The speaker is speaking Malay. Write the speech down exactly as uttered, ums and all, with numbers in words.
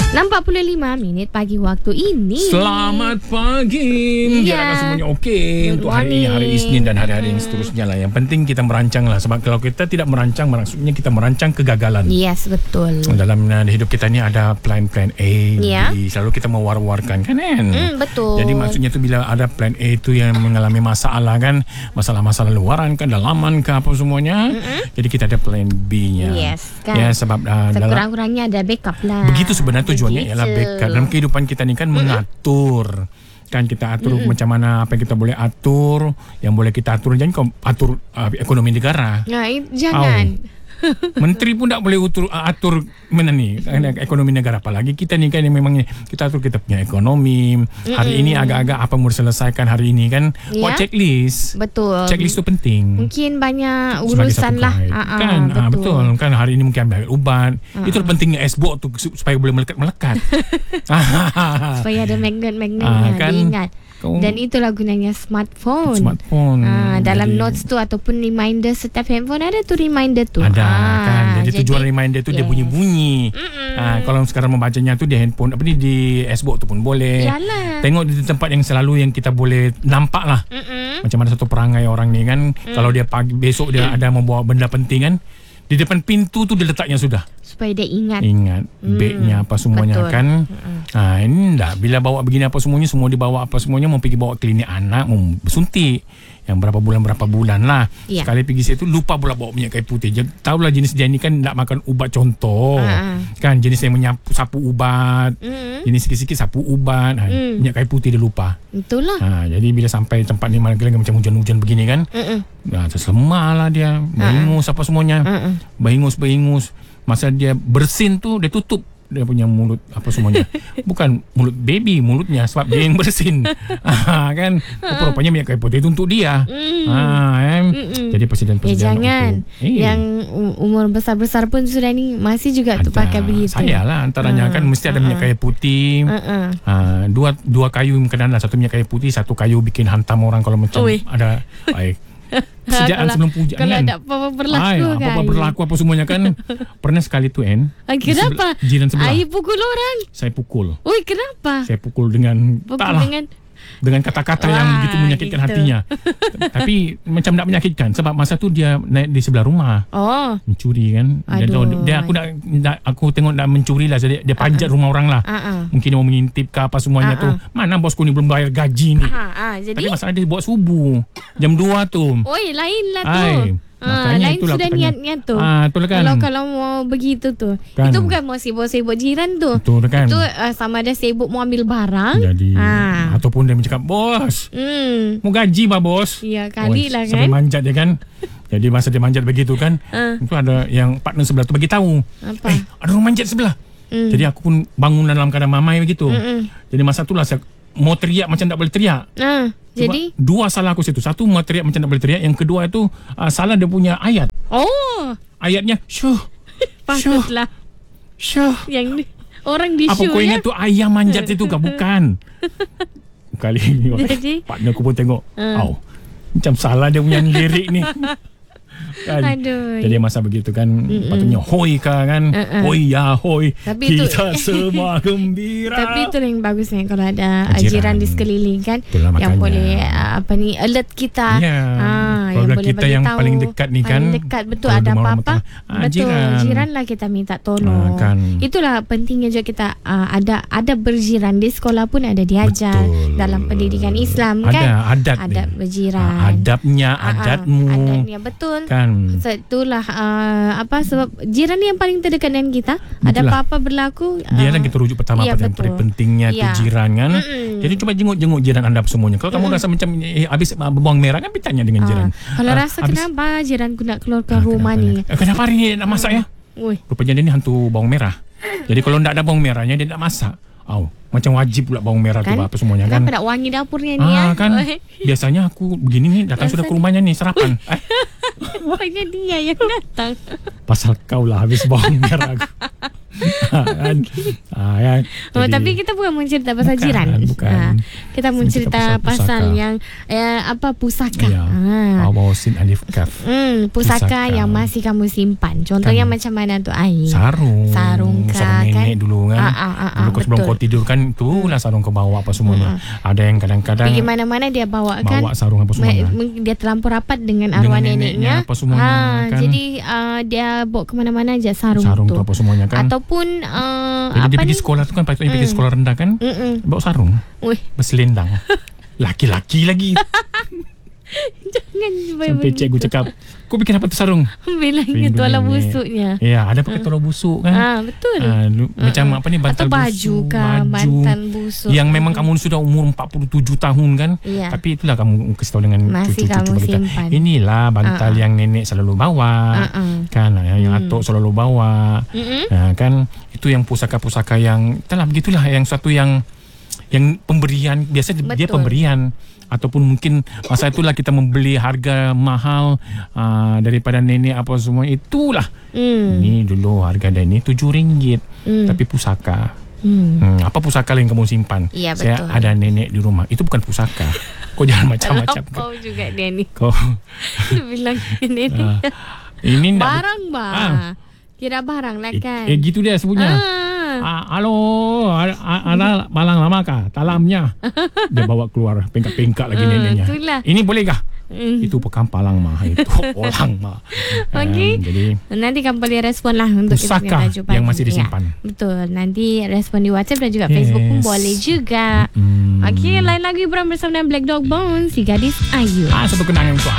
enam empat puluh lima minit pagi waktu ini. Selamat pagi. Ya. Harapkan semuanya okey Good untuk hari ini, hari Isnin dan hari-hari yang seterusnya lah. Yang penting kita merancang lah. Sebab kalau kita tidak merancang, maksudnya kita merancang kegagalan. Yes, betul. Dalam uh, hidup kita ni ada plan-plan A, Ya. B. Selalu kita mewar-warkan kan kan? Hmm, betul. Jadi maksudnya tu bila ada plan A tu yang mengalami masalah kan, masalah-masalah luaran kan, dalaman ke apa semuanya. Mm-mm. Jadi kita ada plan B-nya. Yes, kan. Ya, sebab uh, dalam Sekurang-kurangnya ada backup lah. begitu sebenarnya tujuannya ialah backup. Dalam kehidupan kita ni kan mengatur. Kan kita atur mm-hmm. macam mana apa yang kita boleh atur, yang boleh kita atur. Jangan kau atur uh, ekonomi negara. Nah, jangan. Oh. Menteri pun tak boleh atur, atur mana ni ekonomi negara, apalagi kita ni kan yang memang kita atur kita punya ekonomi. Hari mm-hmm. ini agak-agak apa mau selesaikan hari ini kan, yeah. Buat checklist. Betul. Checklist tu penting. Mungkin banyak urusan lah. Uh-uh, kan betul. Uh, betul kan hari ini mungkin ambil ubat. Uh-uh. Itu pentingnya S-box tu supaya boleh melekat-melekat. Supaya ada magnet-magnetnya, uh, kan, diingat. Kau dan itulah gunanya smartphone. Smartphone. Ah, dalam jadi, notes tu ataupun reminder setiap handphone ada tu reminder tu. Ada ah, kan. Jadi, jadi tujuan reminder tu yes. dia bunyi-bunyi. Ah, kalau sekarang membacanya tu di handphone apa ni di S-box tu pun boleh. Yalah. Tengok di tempat yang selalu yang kita boleh nampak lah. Mm-mm. Macam mana satu perangai orang ni kan. Mm. Kalau dia pagi besok dia mm. ada membawa benda penting kan, di depan pintu tu dia letaknya sudah. Supaya dia ingat. Ingat hmm. Bagnya apa semuanya. Betul. Kan. Hmm. Ha, ini dah. Bila bawa begini apa semuanya, semua dibawa apa semuanya, mau pergi bawa klinik anak, mau bersuntik. Yang berapa bulan berapa bulan lah. Ya. Sekali pergi situ lupa pula bawa minyak kayu putih. Tahulah jenis dia ni kan nak makan ubat contoh. Ha. Kan jenis yang menyapu sapu ubat. Hmm. Jenis sikit-sikit sapu ubat. Ha. Hmm. Minyak kayu putih dia lupa. Itulah. Ha, jadi bila sampai tempat ni malam macam hujan-hujan begini kan. Hmm. Nah, terselemah lah dia. Beringus ha. apa semuanya. Hmm. Beringus-beringus. Masa dia bersin tu dia tutup dia punya mulut apa semuanya. Bukan mulut baby, mulutnya sebab dia yang bersin. Ha, kan. Rupanya minyak kayu putih itu untuk dia. Mm. Ha, kan. Jadi presiden-presiden eh, jangan. Untuk, eh. Yang umur besar-besar pun sudah ni masih juga tu pakai begitu. Saya lah antaranya ha. kan mesti ada minyak kayu putih. Uh-uh. Ha, dua dua kayu kena lah, satu minyak kayu putih, satu kayu bikin hantam orang kalau macam Ui. ada baik. Sejak sebelum puja kalau kan. Kalau ada apa-apa berlaku Ay, kan. Apa-apa berlaku apa semuanya kan. Pernah sekali tu kan. Kenapa? Sebel- jiran sebelah. Ayah pukul orang. Saya pukul. Oi, kenapa? Saya pukul dengan pukul taklah. dengan dengan kata-kata Wah, yang begitu menyakitkan gitu. hatinya. Tapi macam tak menyakitkan sebab masa tu dia naik di sebelah rumah. Oh. Mencuri kan. Aduh. Dia, dia aku nak, nak aku tengok nak mencuri lah, jadi dia panjat uh-uh. rumah orang lah. Uh-uh. Mungkin dia mau mengintip ke apa semuanya uh-uh. tu. Mana bosku ni belum bayar gaji ni. Uh-uh. Jadi? Tapi masalah dia buat subuh jam dua tu. Oi, lain lah tu. Ay. Ah, lain sudah niat-niat tu. Ah, betul kan? Kalau kalau mau begitu tu. Kan. Itu bukan mau sibuk-sibuk jiran tu. Betul kan? Itu uh, sama ada sibuk mau ambil barang. Jadi ah. ataupun dia mencakap, "Bos, hmm. mau gaji bah bos." Ya, kali oh, lah kan. Sampai manjat dia kan. Jadi masa dia manjat begitu kan, uh. itu ada yang partner sebelah tu bagi tahu. Apa? Eh, ada orang manjat sebelah. Mm. Jadi aku pun bangun dalam keadaan mamai begitu. Mm-mm. Jadi masa itulah saya mau teriak macam tak boleh teriak. Ah. Jadi dua salah aku situ. Satu mau teriak macam tak boleh teriak. Yang kedua itu uh, salah dia punya ayat. Oh. Ayatnya syuh. Patutlah. Syuh. Yang ni, orang di syuh. Apa kau ingat tu ayam manjat itu ke? Bukan. Kali ni partner aku pun tengok. Uh. Oh, macam salah dia punya lirik ni. Kan? Aduh. Jadi masa begitu kan Mm-mm. patutnya hoi ka kan uh-uh. hoi ya hoi tapi kita itu, semua gembira. Tapi itu yang bagus kan kalau ada jiran, jiran di sekeliling kan. Itulah yang makanya. boleh apa ni alert kita. Ya. Ah, kalau yang boleh kita yang tahu, paling dekat ni kan. Paling dekat betul ada apa-apa. Ah, betul jiran. jiran lah kita minta tolong. Ah, kan. Itulah pentingnya juga kita uh, ada ada berjiran di sekolah pun ada diajar betul. Dalam pendidikan Islam ada, kan. Ada adat adab ni. berjiran. Ah, adabnya ah, adatmu. Adatnya betul. Kan. Itulah uh, apa sebab jiran yang paling terdekat dengan kita. Betul ada lah. Apa-apa berlaku dia uh, yang kita rujuk pertama ya, pada yang pentingnya ya. Tu jiran kan. Mm-mm. Jadi cuba jenguk-jenguk jiran anda semuanya. Kalau Mm-mm. kamu rasa macam eh, habis uh, bawang merah kan bertanya dengan jiran. Uh, kalau uh, rasa habis, kenapa jiranku nak keluar ke uh, rumah kenapa, ni? Eh, kenapa hari ni nak masak ya? Ui. Rupanya dia ni hantu bawang merah. Jadi kalau tak ada bawang merahnya dia nak masak. Oh, macam wajib pula bawang merah kan? Tu apa semuanya kan. Kenapa nak wangi dapurnya ni ah, ya? Kan. Biasanya aku begini ni datang sudah ke rumahnya ni sarapan. Eh. Rupanya dia yang datang. Pasal kau lah habis bawang merah aku. kan? ah, ya. Oh, Jadi, tapi kita bukan mencerita pasal bukan, jiran. Bukan. Ha, kita mencerita pasal, pasal yang eh, apa pusaka. Ya. Ha. Bawa sin alif kaf. Hmm, pusaka, pusaka yang masih kamu simpan. Contohnya kan. Macam mana tu air? Sarung. Sarung kah, kan? naik dulu kan. Ah, ah, ah, dulu kau sebelum betul. kau tidur kan, itulah sarung kau bawa apa semuanya. Hmm. Ada yang kadang-kadang pergi mana-mana dia bawa kan. Bawa sarung apa semuanya. Dia terlampau rapat dengan arwah dengan neneknya. Apa semuanya ha, kan. Jadi uh, dia bawa ke mana-mana aja sarung, sarung tu. tu apa semuanya kan. Ataupun uh, jadi apa dia pergi ni? sekolah tu kan, patutnya mm. pergi sekolah rendah kan. Mm-mm. Bawa sarung. Uih. Berselendang. Laki-laki lagi. Jangan sampai cikgu cakap, kau bikin apa tu sarung? Bila ingat tuala busuknya. Ya, ada pakai tuala busuk kan. Ah, betul. Ah, lu, uh, macam apa ni, bantal atau baju busuk, kah, baju bantal busuk. yang memang kamu sudah umur empat puluh tujuh tahun kan. Ya. Tapi itulah kamu kasih tahu dengan masih cucu-cucu kamu kita. simpan. Inilah bantal uh-uh. yang nenek selalu bawa. Uh-uh. Kan, yang hmm. atuk selalu bawa. Uh-uh. Nah, kan itu yang pusaka-pusaka yang itulah begitulah, yang satu yang yang pemberian, biasa betul. Dia pemberian. Ataupun mungkin masa itulah kita membeli harga mahal uh, daripada nenek apa semua. Itulah hmm. Ini dulu harga dia ni tujuh ringgit hmm. Tapi pusaka. hmm. Hmm, Apa pusaka yang kamu simpan? Ya, saya betul. ada nenek di rumah. Itu bukan pusaka. Kau jangan macam-macam. Kau juga dia ni. Kau bilang nenek uh, ini barang bah ah. Kira barang lah kan. Eh, eh gitu dia sebutnya. ah. Ah, halo, ada balang lama kah? Talamnya. Dia bawa keluar pengkak-pengkak lagi uh, neneknya. Itulah. Ini bolehkah? Mm. Itu bukan palang mah, itu orang mah. Okey. Um, jadi nanti kamu boleh respon lah untuk pusaka kita yang masih disimpan. Ya, betul. Nanti respon di WhatsApp dan juga yes. Facebook pun boleh juga. Mm. Okey, lain lagi Ibrahim bersama dengan Black Dog Bones, si gadis Ayu. Ah, satu kenangan untuk